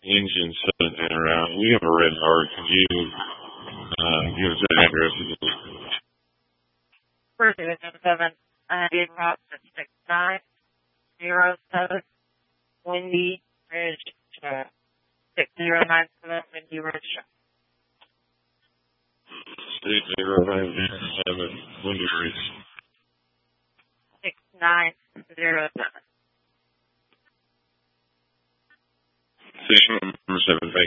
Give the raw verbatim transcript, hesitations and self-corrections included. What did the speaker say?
engine sitting around. We have a red heart. Could you uh, give us that address again? First Division seven, uh, Big Rock six nine zero seven, Windy Ridge, uh, six zero nine seven, Windy Ridge. six zero nine seven, Windy Ridge. six nine zero seven. Station number seven, thank you.